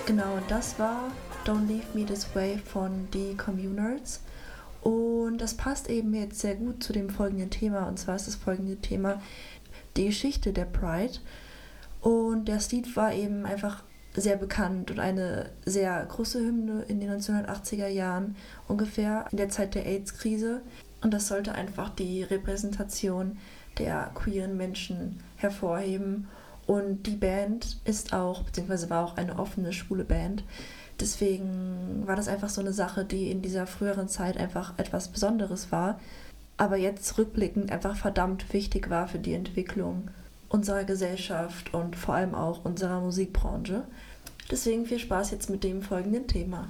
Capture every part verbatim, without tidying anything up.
Genau, das war Don't Leave Me This Way von The Communards. Und das passt eben jetzt sehr gut zu dem folgenden Thema. Und zwar ist das folgende Thema die Geschichte der Pride. Und das Lied war eben einfach sehr bekannt und eine sehr große Hymne in den neunzehnhundertachtziger Jahren, ungefähr in der Zeit der AIDS-Krise. Und das sollte einfach die Repräsentation der queeren Menschen hervorheben. Und die Band ist auch, beziehungsweise war auch eine offene, schwule Band. Deswegen war das einfach so eine Sache, die in dieser früheren Zeit einfach etwas Besonderes war, aber jetzt rückblickend einfach verdammt wichtig war für die Entwicklung unserer Gesellschaft und vor allem auch unserer Musikbranche. Deswegen viel Spaß jetzt mit dem folgenden Thema.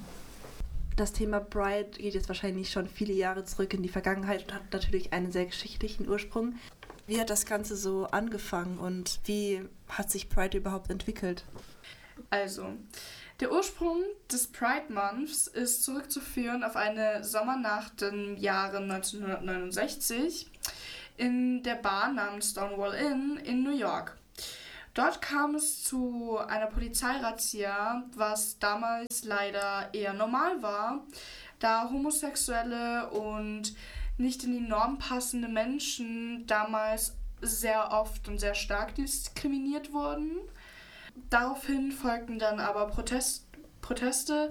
Das Thema Pride geht jetzt wahrscheinlich schon viele Jahre zurück in die Vergangenheit und hat natürlich einen sehr geschichtlichen Ursprung. Wie hat das Ganze so angefangen und wie hat sich Pride überhaupt entwickelt? Also, der Ursprung des Pride Months ist zurückzuführen auf eine Sommernacht im Jahre neunzehnhundertneunundsechzig in der Bar namens Stonewall Inn in New York. Dort kam es zu einer Polizeirazzia, was damals leider eher normal war, da homosexuelle und nicht in die Norm passende Menschen damals sehr oft und sehr stark diskriminiert wurden. Daraufhin folgten dann aber Protest, Proteste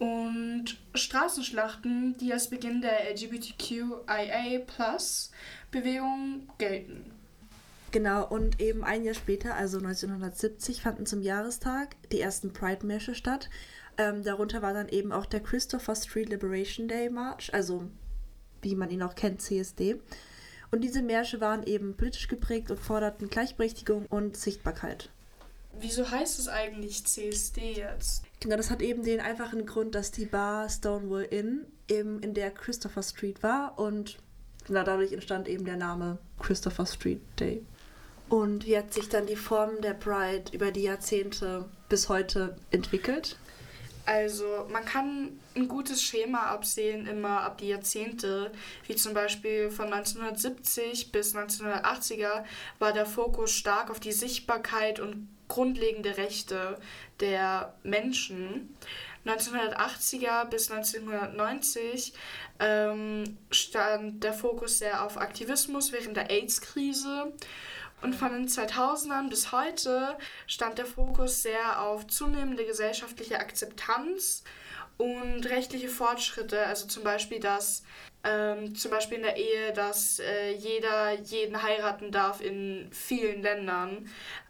und Straßenschlachten, die als Beginn der L G B T Q I A Plus Bewegung gelten. Genau, und eben ein Jahr später, also neunzehnhundertsiebzig, fanden zum Jahrestag die ersten Pride-Märsche statt. Ähm, darunter war dann eben auch der Christopher Street Liberation Day March, also wie man ihn auch kennt, C S D. Und diese Märsche waren eben politisch geprägt und forderten Gleichberechtigung und Sichtbarkeit. Wieso heißt es eigentlich C S D jetzt? Genau, das hat eben den einfachen Grund, dass die Bar Stonewall Inn eben in der Christopher Street war und genau dadurch entstand eben der Name Christopher Street Day. Und wie hat sich dann die Form der Pride über die Jahrzehnte bis heute entwickelt? Also man kann ein gutes Schema absehen, immer ab die Jahrzehnte, wie zum Beispiel von neunzehnhundertsiebzig bis neunzehnhundertachtziger war der Fokus stark auf die Sichtbarkeit und grundlegende Rechte der Menschen. neunzehnhundertachtziger bis neunzehnhundertneunzig ähm, stand der Fokus sehr auf Aktivismus während der AIDS-Krise. Und von den zweitausendern bis heute stand der Fokus sehr auf zunehmende gesellschaftliche Akzeptanz und rechtliche Fortschritte, also zum Beispiel, dass ähm, zum Beispiel in der Ehe, dass äh, jeder jeden heiraten darf in vielen Ländern,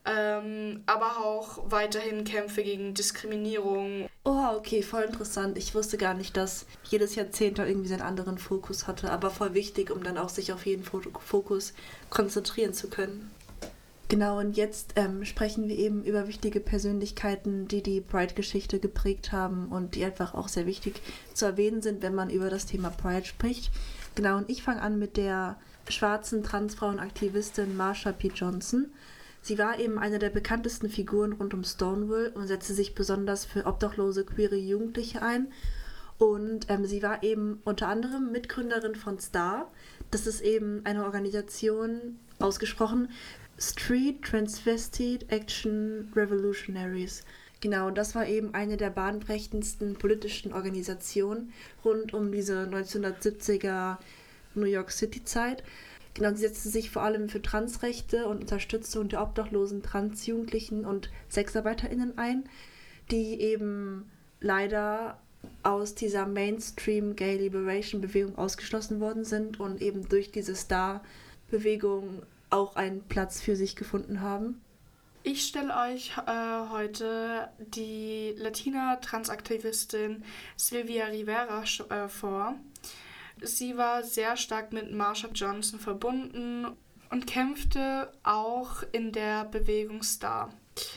ähm, aber auch weiterhin Kämpfe gegen Diskriminierung. Oh, okay, voll interessant. Ich wusste gar nicht, dass jedes Jahrzehnt da irgendwie seinen anderen Fokus hatte, aber voll wichtig, um dann auch sich auf jeden Fokus konzentrieren zu können. Genau, und jetzt ähm, sprechen wir eben über wichtige Persönlichkeiten, die die Pride-Geschichte geprägt haben und die einfach auch sehr wichtig zu erwähnen sind, wenn man über das Thema Pride spricht. Genau, und ich fange an mit der schwarzen Transfrauenaktivistin Marsha P. Johnson. Sie war eben eine der bekanntesten Figuren rund um Stonewall und setzte sich besonders für obdachlose, queere Jugendliche ein. Und ähm, sie war eben unter anderem Mitgründerin von S T A R. Das ist eben eine Organisation, ausgesprochen Street Transvestite Action Revolutionaries. Genau, das war eben eine der bahnbrechendsten politischen Organisationen rund um diese neunzehnhundertsiebziger New York City-Zeit. Genau, sie setzte sich vor allem für Transrechte und Unterstützung der obdachlosen Transjugendlichen und SexarbeiterInnen ein, die eben leider aus dieser Mainstream Gay Liberation Bewegung ausgeschlossen worden sind und eben durch diese S T A R-Bewegung auch einen Platz für sich gefunden haben. Ich stelle euch äh, heute die Latina-Transaktivistin Sylvia Rivera äh, vor. Sie war sehr stark mit Marsha Johnson verbunden und kämpfte auch in der Bewegung S T A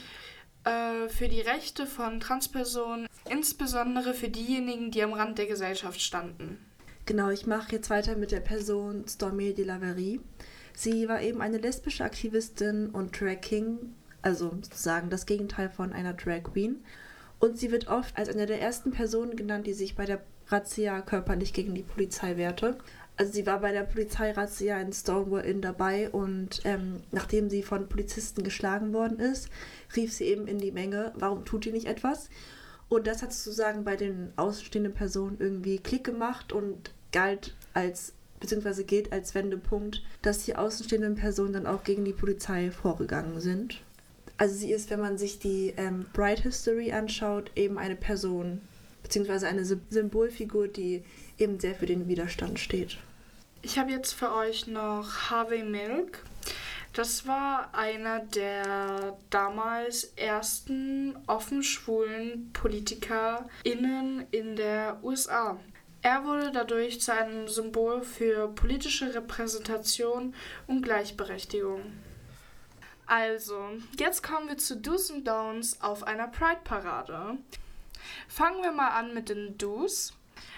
R äh, für die Rechte von Transpersonen, insbesondere für diejenigen, die am Rand der Gesellschaft standen. Genau, ich mache jetzt weiter mit der Person Stormé de la Verrie. Sie war eben eine lesbische Aktivistin und Drag King, also sozusagen das Gegenteil von einer Drag Queen. Und sie wird oft als eine der ersten Personen genannt, die sich bei der Razzia körperlich gegen die Polizei wehrte. Also sie war bei der Polizeirazzia in Stonewall Inn dabei und ähm, nachdem sie von Polizisten geschlagen worden ist, rief sie eben in die Menge, warum tut ihr nicht etwas? Und das hat sozusagen bei den außenstehenden Personen irgendwie Klick gemacht und galt als, beziehungsweise gilt als Wendepunkt, dass die außenstehenden Personen dann auch gegen die Polizei vorgegangen sind. Also sie ist, wenn man sich die ähm, Pride History anschaut, eben eine Person, beziehungsweise eine Symbolfigur, die eben sehr für den Widerstand steht. Ich habe jetzt für euch noch Harvey Milk. Das war einer der damals ersten offen schwulen PolitikerInnen in der U S A. Er wurde dadurch zu einem Symbol für politische Repräsentation und Gleichberechtigung. Also, jetzt kommen wir zu Do's und Don'ts auf einer Pride-Parade. Fangen wir mal an mit den Do's.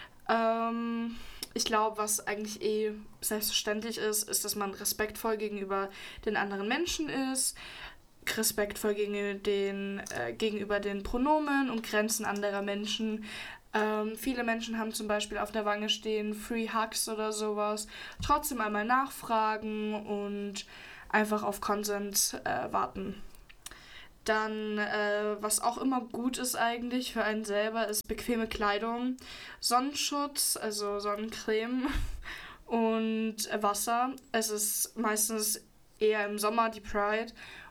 Ähm, ich glaube, was eigentlich eh selbstverständlich ist, ist, dass man respektvoll gegenüber den anderen Menschen ist, respektvoll gegenüber den, äh, gegenüber den Pronomen und Grenzen anderer Menschen. Ähm, viele Menschen haben zum Beispiel auf der Wange stehen Free Hugs oder sowas. Trotzdem einmal nachfragen und einfach auf Konsens äh, warten. Dann, äh, was auch immer gut ist eigentlich für einen selber, ist bequeme Kleidung, Sonnenschutz, also Sonnencreme und Wasser. Es ist meistens eher im Sommer die Pride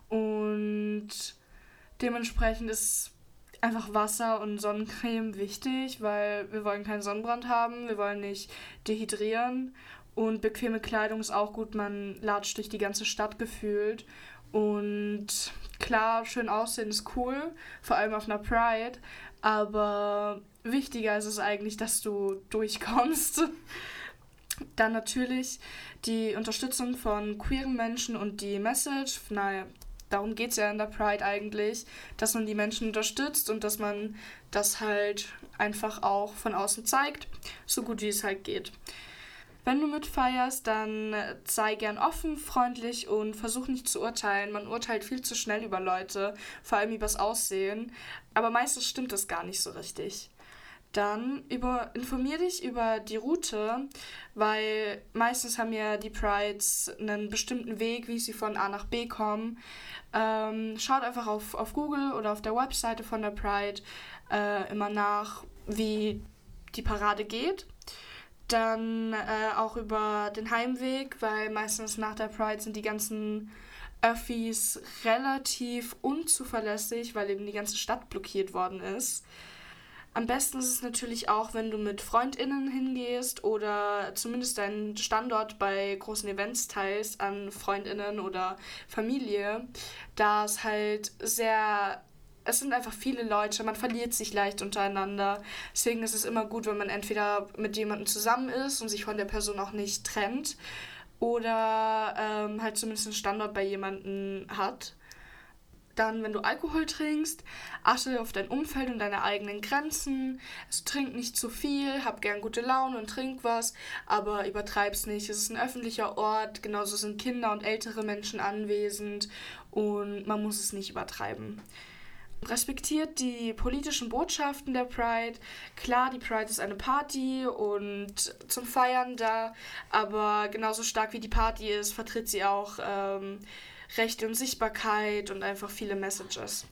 und dementsprechend ist einfach Wasser und Sonnencreme wichtig, weil wir wollen keinen Sonnenbrand haben, wir wollen nicht dehydrieren. Und bequeme Kleidung ist auch gut, man latscht durch die ganze Stadt gefühlt. Und klar, schön aussehen ist cool, vor allem auf einer Pride. Aber wichtiger ist es eigentlich, dass du durchkommst. Dann natürlich die Unterstützung von queeren Menschen und die Message. Naja, darum geht es ja in der Pride eigentlich, dass man die Menschen unterstützt und dass man das halt einfach auch von außen zeigt, so gut wie es halt geht. Wenn du mitfeierst, dann sei gern offen, freundlich und versuch nicht zu urteilen. Man urteilt viel zu schnell über Leute, vor allem übers Aussehen. Aber meistens stimmt das gar nicht so richtig. Dann über, informier dich über die Route, weil meistens haben ja die Prides einen bestimmten Weg, wie sie von A nach B kommen. Ähm, schaut einfach auf, auf Google oder auf der Webseite von der Pride äh, immer nach, wie die Parade geht. Dann äh, auch über den Heimweg, weil meistens nach der Pride sind die ganzen Öffis relativ unzuverlässig, weil eben die ganze Stadt blockiert worden ist. Am besten ist es natürlich auch, wenn du mit FreundInnen hingehst oder zumindest deinen Standort bei großen Events teilst an FreundInnen oder Familie, da es halt sehr... Es sind einfach viele Leute, man verliert sich leicht untereinander. Deswegen ist es immer gut, wenn man entweder mit jemandem zusammen ist und sich von der Person auch nicht trennt oder ähm, halt zumindest einen Standort bei jemandem hat. Dann, wenn du Alkohol trinkst, achte auf dein Umfeld und deine eigenen Grenzen. Also trink nicht zu viel, hab gern gute Laune und trink was, aber übertreib's nicht. Es ist ein öffentlicher Ort, genauso sind Kinder und ältere Menschen anwesend und man muss es nicht übertreiben. Respektiert die politischen Botschaften der Pride. Klar, die Pride ist eine Party und zum Feiern da, aber genauso stark wie die Party ist, vertritt sie auch ähm, Rechte und Sichtbarkeit und einfach viele Messages.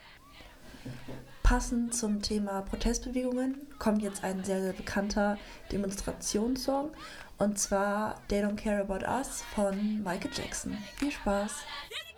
Passend zum Thema Protestbewegungen kommt jetzt ein sehr, sehr bekannter Demonstrationssong, und zwar They Don't Care About Us von Michael Jackson. Viel Spaß!